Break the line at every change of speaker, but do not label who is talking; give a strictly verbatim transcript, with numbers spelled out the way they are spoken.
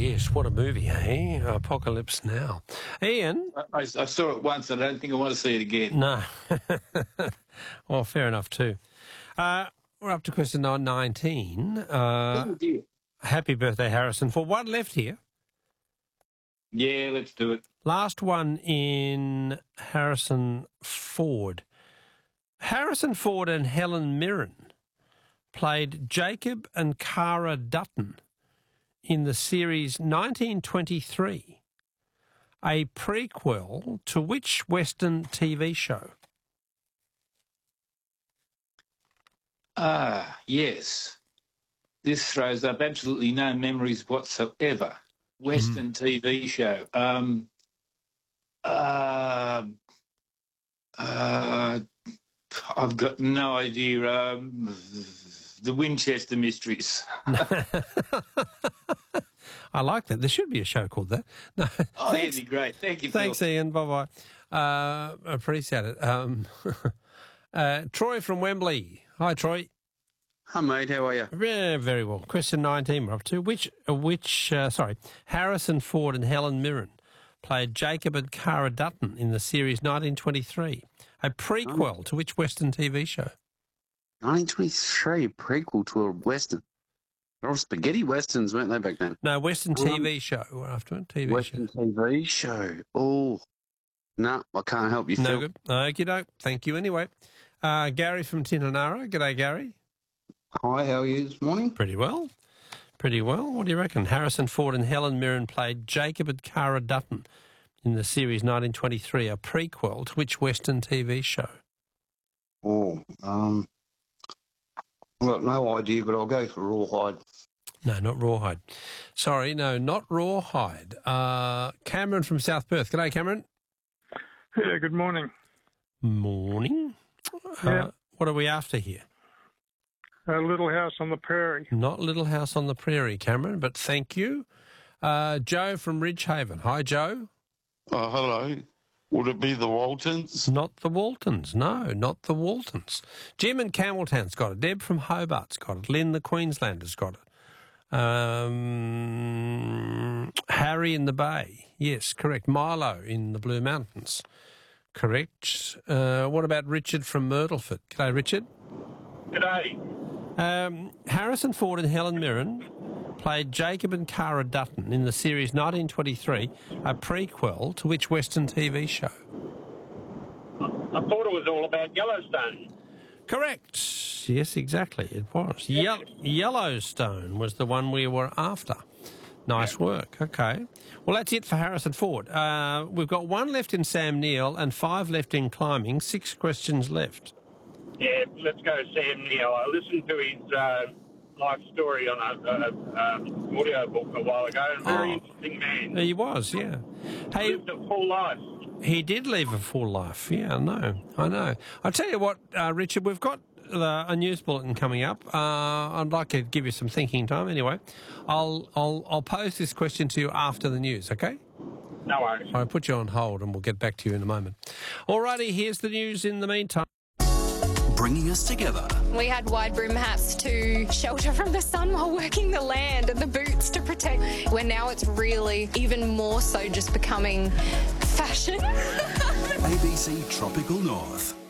yes, what a movie, eh? Apocalypse Now. Ian?
I, I saw it once and I don't think I want to see it again.
No. Well, fair enough too. Uh, we're up to question number nineteen. Uh,
Oh, dear.
happy birthday, Harrison. For one left here.
Yeah, let's do it.
Last one in Harrison Ford. Harrison Ford and Helen Mirren played Jacob and Cara Dutton in the series nineteen twenty-three, a prequel to which Western T V show?
Ah, yes. This throws up absolutely no memories whatsoever. Western
Mm.
T V show. Um, uh, uh, I've got no idea. Um, the Winchester Mysteries.
I like that. There should be a show called that. No,
Oh,
thanks,
that'd be great. Thank you,
thanks
Phil.
Ian. Bye-bye. Uh, appreciate it. Um, uh, Troy from Wembley. Hi, Troy.
Hi, mate. How are you?
Yeah, very well. Question nineteen we're up to. Which, uh, which, uh, sorry, Harrison Ford and Helen Mirren played Jacob and Cara Dutton in the series nineteen twenty-three, a prequel to which Western T V show?
nineteen twenty-three, prequel to a Western. They're all spaghetti Westerns, weren't they, back then?
No, Western T V show. We're after it. T V
Western
show.
T V show. Oh, no, I can't help you,
No
Phil.
good. Okie doke. Thank you anyway. Uh, Gary from Tinanara. G'day, Gary.
Hi, how are you this morning?
Pretty well. Pretty well. What do you reckon? Harrison Ford and Helen Mirren played Jacob and Cara Dutton in the series nineteen twenty-three, a prequel to which Western T V show?
Oh, um, I've got no idea, but I'll go for Rawhide.
No, not Rawhide. Sorry, no, not Rawhide. Uh, Cameron from South Perth. G'day, Cameron.
Yeah, good morning.
Morning.
Yeah.
Uh, what are we after here?
A Little House on the Prairie.
Not Little House on the Prairie, Cameron, but thank you. Uh, Joe from Ridgehaven. Hi, Joe.
Oh, hello. Would it be the Waltons?
Not the Waltons. No, not the Waltons. Jim in Campbelltown's got it. Deb from Hobart's got it. Lynn the Queenslander's got it. Um, Harry in the Bay. Yes, correct. Milo in the Blue Mountains. Correct. Uh, what about Richard from Myrtleford? G'day, Richard.
G'day.
Um, Harrison Ford and Helen Mirren played Jacob and Cara Dutton in the series nineteen twenty-three, a prequel to which Western T V show?
I thought it was all about Yellowstone.
Correct. Yes, exactly. It was. Ye- Yellowstone was the one we were after. Nice work. Okay. Well, that's it for Harrison Ford. Uh, we've got one left in Sam Neill and five left in climbing. Six questions left.
Yeah, let's go Sam Neill. I listened to his uh, life story on a, a, a audio book a while ago. A very
Oh.
interesting man.
He was, yeah. Hey,
Lived a full life.
he did live a full life. Yeah, I know. I know. I tell you what, uh, Richard, we've got uh, a news bulletin coming up. Uh, I'd like to give you some thinking time. Anyway, I'll I'll I'll pose this question to you after the news. Okay?
No worries.
I'll put you on hold, and we'll get back to you in a moment. Alrighty, here's the news. In the meantime.
Bringing us together.
We had wide brim hats to shelter from the sun while working the land and the boots to protect, where now it's really even more so just becoming fashion.
A B C Tropical North.